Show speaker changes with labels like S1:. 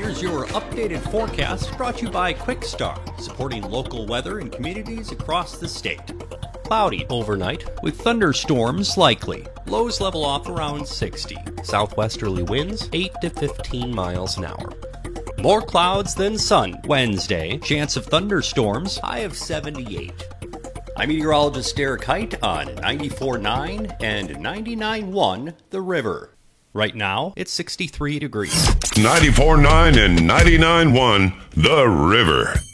S1: here's your updated forecast brought to you by Quickstar, supporting local weather and communities across the state. Cloudy overnight with thunderstorms likely. Lows level off around 60. Southwesterly winds 8 to 15 miles an hour. More clouds than sun Wednesday. Chance of thunderstorms, high of 78. I'm meteorologist Derek Height on 94.9 and 99.1 The River. Right now, it's 63 degrees.
S2: 94.9 and 99.1 The River.